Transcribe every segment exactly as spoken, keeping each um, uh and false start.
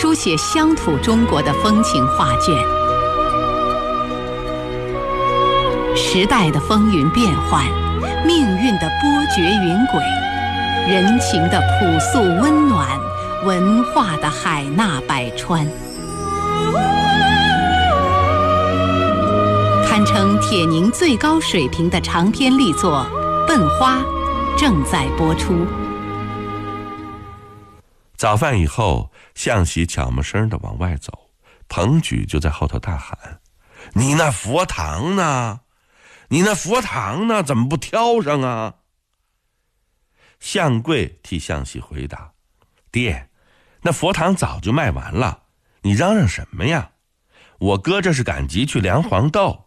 书写乡土中国的风情画卷。时代的风云变幻，命运的波谲云轨，人情的朴素温暖，文化的海纳百川，堪称铁凝最高水平的长篇力作《笨花》正在播出。 早饭以后，向喜悄没声地往外走，彭举就在后头大喊：“你那佛堂呢？你那佛堂呢？怎么不挑上啊？”向贵替向喜回答：“爹，那佛堂早就卖完了，你嚷嚷什么呀？我哥这是赶集去量黄豆。”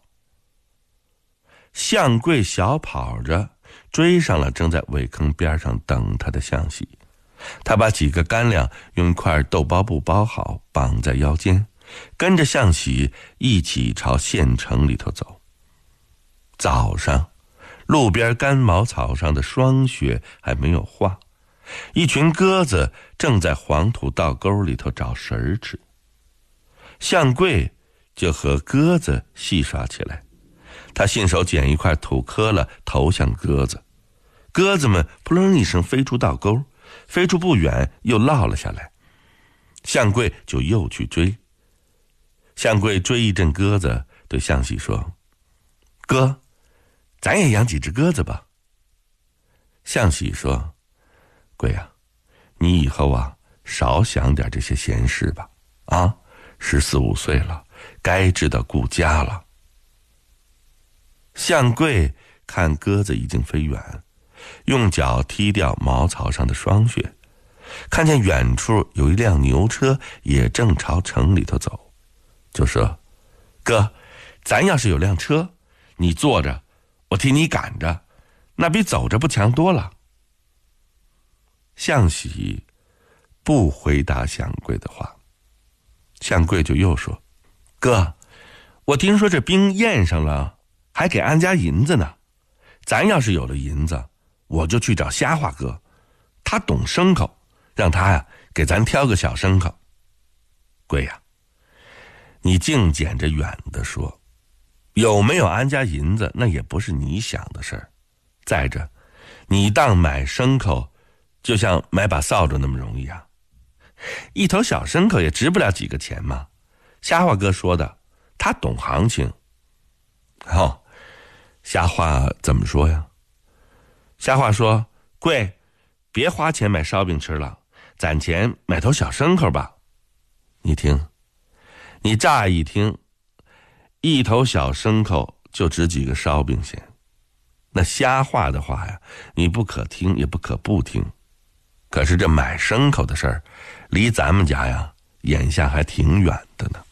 向贵小跑着追上了正在苇坑边上等他的向喜，他把几个干粮用一块豆包布包好，绑在腰间，跟着向喜一起朝县城里头走。早上，路边干茅草上的霜雪还没有化，一群鸽子正在黄土稻沟里头找食儿吃。向贵就和鸽子戏耍起来，他信手捡一块土磕了投向鸽子，鸽子们扑棱一声飞出稻沟，飞出不远又落了下来。向贵就又去追。向贵追一阵鸽子，对向喜说：“哥，咱也养几只鸽子吧。”向喜说：“贵啊，你以后啊少想点这些闲事吧，啊，十四五岁了，该知道顾家了。”向贵看鸽子已经飞远，用脚踢掉茅草上的霜雪，看见远处有一辆牛车也正朝城里头走，就说：“哥，咱要是有辆车，你坐着，我替你赶着，那比走着不强多了。”向喜不回答向贵的话，向贵就又说：“哥，我听说这兵验上了，还给安家银子呢，咱要是有了银子，我就去找瞎话哥，他懂牲口，让他呀给咱挑个小牲口。”贵呀，你净捡着远的说，有没有安家银子那也不是你想的事儿。再者，你当买牲口就像买把扫帚那么容易啊？一头小牲口也值不了几个钱嘛。瞎话哥说的，他懂行情。哦，瞎话怎么说呀？瞎话说：“贵，别花钱买烧饼吃了，攒钱买头小牲口吧。”你听，你乍一听，一头小牲口就值几个烧饼钱。那瞎话的话呀，你不可听也不可不听。可是这买牲口的事儿，离咱们家呀，眼下还挺远的呢。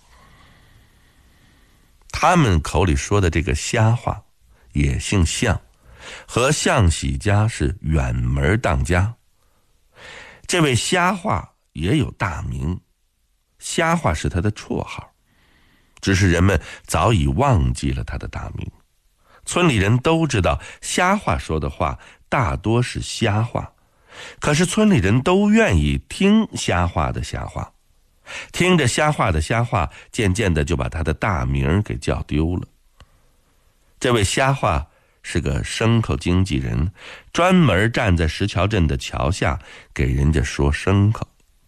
他们口里说的这个瞎话，也姓向，和向喜家是远门当家。这位瞎话也有大名，瞎话是他的绰号，只是人们早已忘记了他的大名。村里人都知道瞎话说的话大多是瞎话，可是村里人都愿意听瞎话的瞎话，听着瞎话的瞎话，渐渐的就把他的大名给叫丢了。这位瞎话是个牲口经纪人，专门站在石桥镇的桥下给人家说牲口。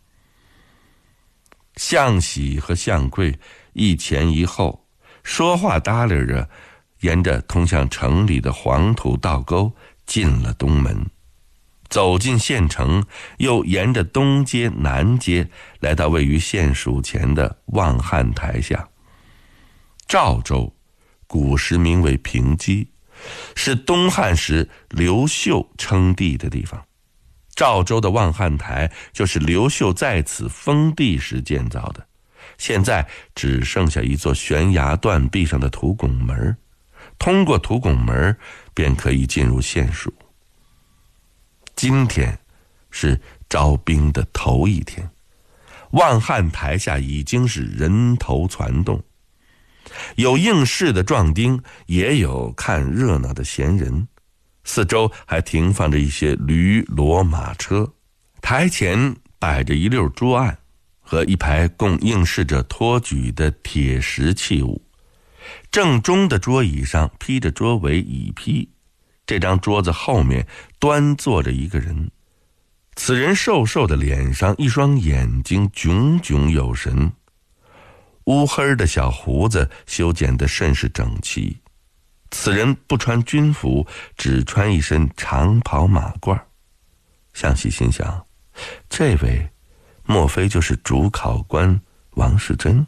向喜和向贵一前一后，说话搭理着，沿着通向城里的黄土稻沟进了东门，走进县城，又沿着东街南街来到位于县署前的望汉台下。赵州古时名为平基，是东汉时刘秀称帝的地方。赵州的望汉台就是刘秀在此封地时建造的，现在只剩下一座悬崖断壁上的土拱门，通过土拱门便可以进入县署。今天是招兵的头一天，望汉台下已经是人头攒动，有应试的壮丁，也有看热闹的闲人，四周还停放着一些驴骡马车，台前摆着一溜桌案， 和一排供应试者托举的铁石器物。正中的桌椅上披着桌围椅披，这张桌子后面端坐着一个人。此人瘦瘦的脸上一双眼睛炯炯有神，乌黑的小胡子修剪得甚是整齐。此人不穿军服，只穿一身长袍马褂。向喜心想，这位莫非就是主考官王世贞？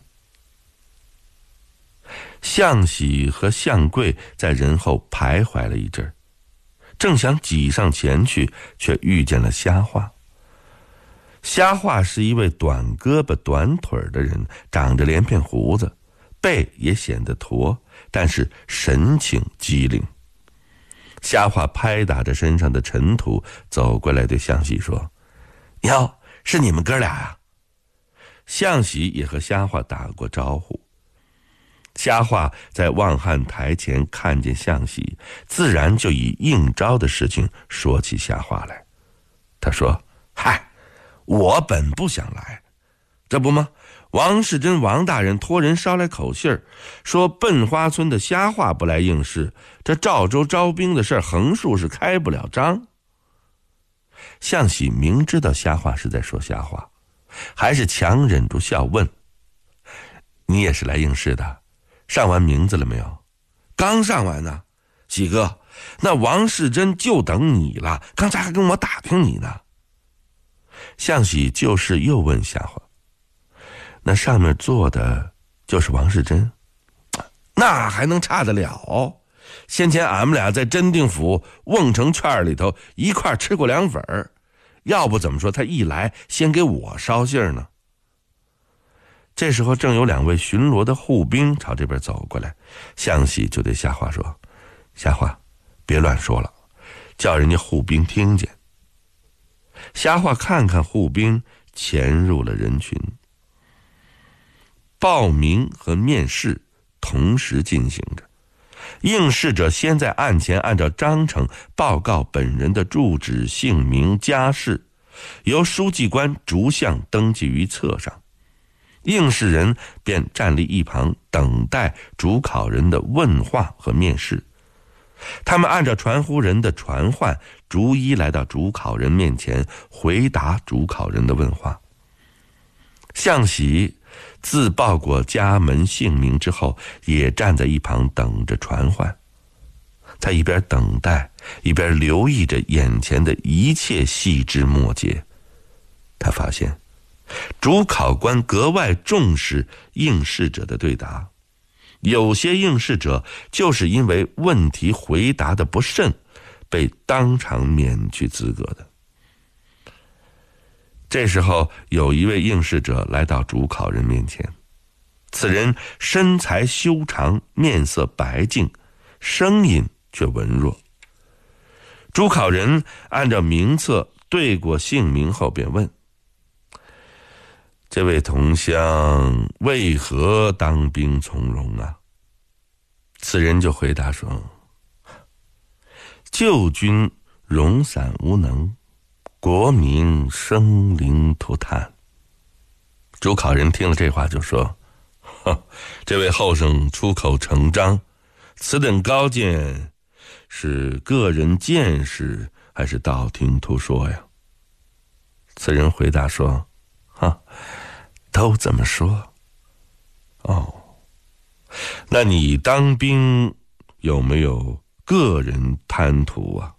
向喜和向贵在人后徘徊了一阵，正想挤上前去，却遇见了瞎话。瞎话是一位短胳膊短腿的人，长着连片胡子，背也显得驼，但是神情机灵。瞎话拍打着身上的尘土，走过来对向喜说：“哟，是你们哥俩呀？”向喜也和瞎话打过招呼。瞎话在望汉台前看见向喜，自然就以应招的事情说起瞎话来。他说：“嗨，我本不想来，这不吗？王世贞王大人托人捎来口信儿，说笨花村的瞎话不来应试，这赵州招兵的事儿横竖是开不了张。”向喜明知道瞎话是在说瞎话，还是强忍住笑问：“你也是来应试的？上完名字了没有？”“刚上完呢。”“喜哥，那王世贞就等你了，刚才还跟我打听你呢。”向喜就是又问瞎话：“那上面坐的就是王世贞？”“那还能差得了？先前俺们俩在真定府瓮城圈里头一块吃过凉粉儿，要不怎么说他一来先给我捎信儿呢？”这时候正有两位巡逻的护兵朝这边走过来，向喜就对瞎话说：“瞎话，别乱说了，叫人家护兵听见。”瞎话看看护兵，潜入了人群。报名和面试同时进行着，应试者先在案前按照章程报告本人的住址、姓名、家世，由书记官逐项登记于册上。应试人便站立一旁，等待主考人的问话和面试。他们按照传呼人的传唤，逐一来到主考人面前，回答主考人的问话。向喜自报过家门姓名之后，也站在一旁等着传唤。他一边等待，一边留意着眼前的一切细枝末节。他发现主考官格外重视应试者的对答，有些应试者就是因为问题回答的不慎，被当场免去资格的。这时候有一位应试者来到主考人面前，此人身材修长，面色白净，声音却文弱。主考人按照名册对过姓名后便问：“这位同乡为何当兵从戎啊？”此人就回答说：“旧军戎散无能，国民生灵涂炭。”主考人听了这话就说：“呵，这位后生出口成章，此等高见是个人见识还是道听途说呀？”此人回答说：“哈，都这么说。”“哦，那你当兵有没有个人贪图啊？”“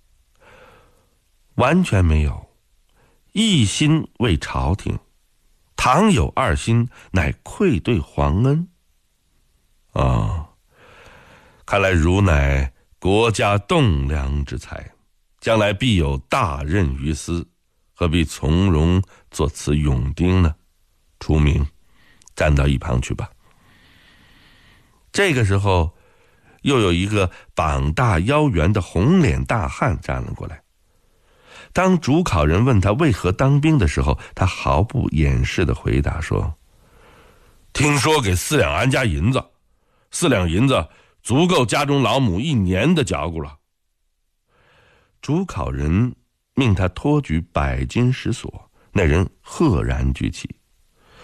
完全没有，一心为朝廷，倘有二心，乃愧对皇恩。”“啊，看来汝乃国家栋梁之才，将来必有大任于斯，何必从容做此勇丁呢？出名，站到一旁去吧。”这个时候，又有一个膀大腰圆的红脸大汉站了过来。当主考人问他为何当兵的时候，他毫不掩饰地回答说：“听说给四两安家银子，四两银子足够家中老母一年的嚼咕了。”主考人命他托举百金石锁，那人赫然举起。